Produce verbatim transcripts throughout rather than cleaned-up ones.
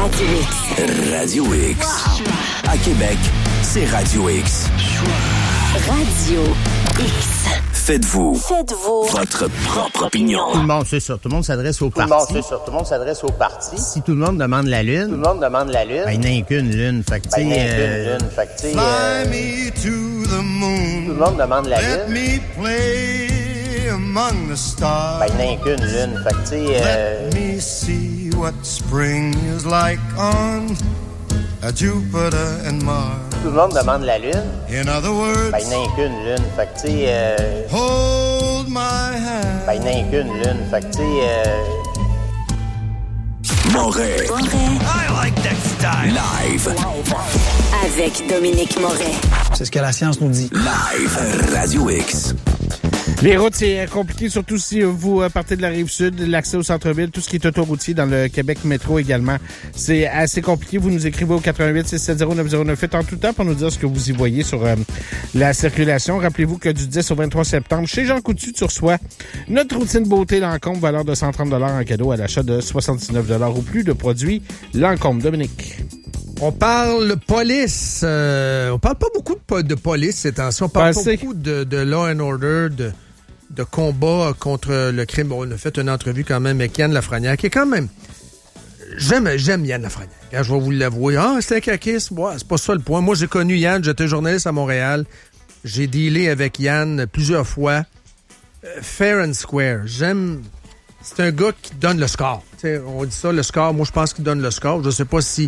Radio X. Radio X. À Québec, c'est Radio X. Radio X. Faites-vous, Faites-vous votre propre opinion. Tout le monde, c'est ça. Tout le monde s'adresse au Tout le parti. monde, c'est ça. Tout le monde s'adresse au parti. Si tout le monde demande la Lune, Tout le monde demande la Lune. ben, il n'y a qu'une Lune. Fait que, Ben, il n'y a tu sais, qu'une euh, Lune. Fait que, tu sais, Fly euh, me to the moon. tout le monde demande la Let Lune. me play among the stars. Ben, il n'y a qu'une Lune. Fait que, tu sais, euh, Let me see what spring is like on a Jupiter and Mars. tout le monde demande la Lune. In other words, Ben, il n'y a qu'une Lune. Fait que, tu sais, euh, hold my hand. ben, il n'y a qu'une Lune. Fait que, tu sais, euh, Moret. Moret. I like that style. Live. Live. Avec Dominique Moret. C'est ce que la science nous dit. Live. Radio X. Les routes, c'est compliqué, surtout si vous partez de la Rive-Sud, l'accès au centre-ville, tout ce qui est autoroutier dans le Québec métro également. C'est assez compliqué. Vous nous écrivez au quatre un huit, six sept zéro, neuf zéro neuf huit en tout temps pour nous dire ce que vous y voyez sur euh, la circulation. Rappelez-vous que du dix au vingt-trois septembre, chez Jean Coutu, tu reçois notre routine beauté Lancôme, valeur de cent trente dollars en cadeau à l'achat de soixante-dix-neuf dollars ou plus de produits Lancôme. Dominique. On parle police. Euh, on parle pas beaucoup de, po- de police ces temps-ci. On parle Pas pas assez. beaucoup de, de law and order, de, de combat contre le crime. Bon, on a fait une entrevue quand même avec Yann Lafrenière, qui est quand même... J'aime, j'aime Yann Lafrenière. Quand je vais vous l'avouer, ah, c'est un caquiste. Ouais, c'est pas ça le point. Moi, j'ai connu Yann, j'étais journaliste à Montréal. J'ai dealé avec Yann plusieurs fois. Euh, fair and square. J'aime... C'est un gars qui donne le score. T'sais, on dit ça, le score. Moi, je pense qu'il donne le score. Je sais pas si...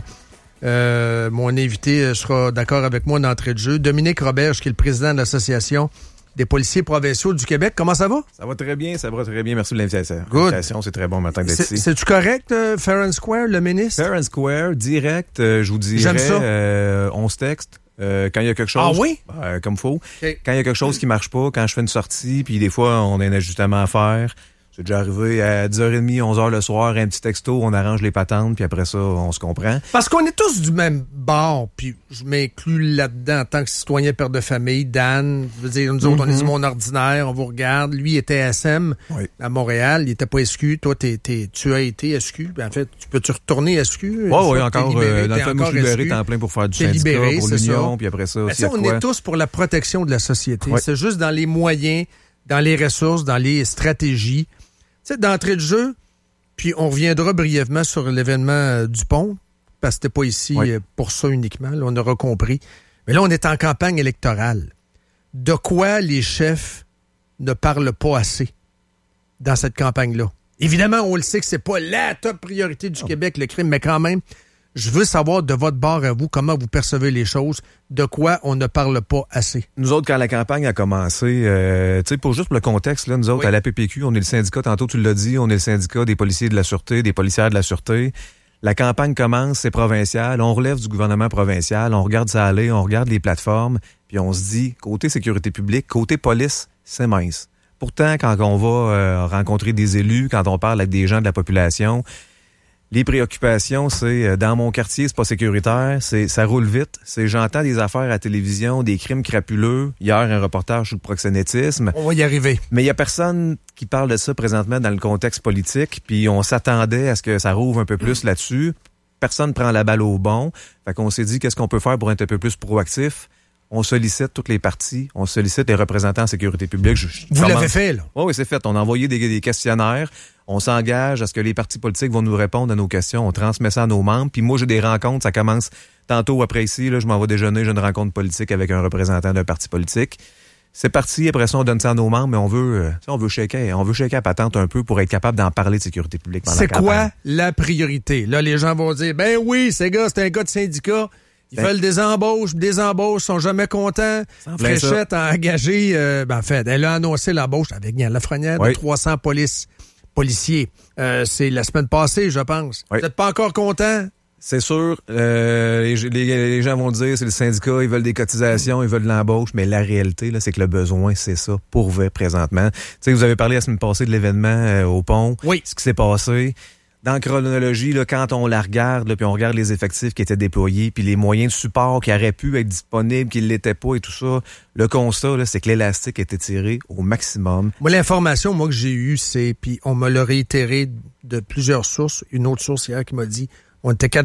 Euh, mon invité sera d'accord avec moi d'entrée de jeu. Dominique Roberge, qui est le président de l'Association des policiers provinciaux du Québec. Comment ça va? Ça va très bien, ça va très bien. Merci de l'invitation. Good. L'invitation, c'est très bon matin d'être C'est, ici. c'est-tu correct, euh, Fair and Square, le ministre? Fair and Square, direct, euh, je vous dirais, J'aime ça. Euh, on se texte. Euh, quand il y a quelque chose, Ah oui? euh, comme faut. Okay. Quand il y a quelque chose qui marche pas, quand je fais une sortie, puis des fois, on a un ajustement à faire. C'est déjà arrivé à dix heures trente, onze heures le soir, un petit texto, on arrange les patentes, puis après ça, on se comprend. Parce qu'on est tous du même bord, puis je m'inclus là-dedans en tant que citoyen père de famille. Dan, je veux dire, nous autres, Mm-hmm. on est du monde ordinaire, on vous regarde. Lui était S M Oui. à Montréal, il était pas S Q. Toi, t'es, t'es, tu as été S Q. Ben, en fait, tu peux-tu retourner S Q? Oui, oui, encore. Libéré, Euh, dans le t'es fait, moi, je suis encore libéré S Q. temps plein pour faire du T'es syndicat, libéré, pour c'est l'union, ça. puis après ça, Ben, aussi, ça, à on quoi? est tous pour la protection de la société. Ouais. C'est juste dans les moyens, dans les ressources, dans les stratégies. Tu sais, d'entrée de jeu, puis on reviendra brièvement sur l'événement euh, du pont, parce que t'es pas ici Oui. euh, pour ça uniquement, là, on aura compris. Mais là, on est en campagne électorale. De quoi les chefs ne parlent pas assez dans cette campagne-là? Évidemment, on le sait que c'est pas la top priorité du Québec, le crime, mais quand même, je veux savoir de votre bord à vous, comment vous percevez les choses, de quoi on ne parle pas assez. Nous autres, quand la campagne a commencé, euh, tu sais, pour juste pour le contexte, là, nous autres, Oui. à l'A P P Q, on est le syndicat, tantôt tu l'as dit, on est le syndicat des policiers de la Sûreté, des policières de la Sûreté. La campagne commence, c'est provincial, on relève du gouvernement provincial, on regarde ça aller, on regarde les plateformes, puis on se dit, côté sécurité publique, côté police, c'est mince. Pourtant, quand on va euh, rencontrer des élus, quand on parle avec des gens de la population, les préoccupations, c'est euh, dans mon quartier, c'est pas sécuritaire, c'est ça roule vite, c'est j'entends des affaires à la télévision, des crimes crapuleux. Hier, un reportage sur le proxénétisme. On va y arriver. Mais il y a personne qui parle de ça présentement dans le contexte politique, puis on s'attendait à ce que ça rouvre un peu plus là-dessus. Personne prend la balle au bon. Fait qu'on s'est dit, qu'est-ce qu'on peut faire pour être un peu plus proactif? On sollicite toutes les parties, on sollicite les représentants en sécurité publique. Je, je Vous commence- l'avez fait, là? Oui, oui, c'est fait. On a envoyé des, des questionnaires. On s'engage à ce que les partis politiques vont nous répondre à nos questions. On transmet ça à nos membres. Puis moi, j'ai des rencontres. Ça commence tantôt après ici. Là, je m'en vais déjeuner. J'ai une rencontre politique avec un représentant d'un parti politique. C'est parti. Après ça, on donne ça à nos membres. Mais on veut, euh, on veut shaker, on veut shaker la patente un peu pour être capable d'en parler de sécurité publique pendant C'est la campagne. quoi la priorité? Là, les gens vont dire, ben oui, ces gars, c'est un gars de syndicat. Ils Ben- veulent des embauches, des embauches, sont jamais contents. en plein ça. Fréchette a engagé, euh, ben en fait, elle a annoncé l'embauche avec Yann Lafrenière Oui. de trois cents polices, policiers. Euh, c'est la semaine passée, je pense. Oui. Vous n'êtes pas encore content? C'est sûr, euh, les, les- les gens vont dire, c'est le syndicat, ils veulent des cotisations, ils veulent de l'embauche, mais la réalité, là, c'est que le besoin, c'est ça, pour vrai, présentement. Tu sais, vous avez parlé la semaine passée de l'événement euh, au pont, Oui. ce qui s'est passé. Dans la chronologie, là, quand on la regarde, là, puis on regarde les effectifs qui étaient déployés, puis les moyens de support qui auraient pu être disponibles, qui ne l'étaient pas et tout ça, le constat, là, c'est que l'élastique était tiré au maximum. Moi, l'information, moi, que j'ai eue, c'est, puis on me l'a réitéré de plusieurs sources, une autre source hier qui m'a dit, on était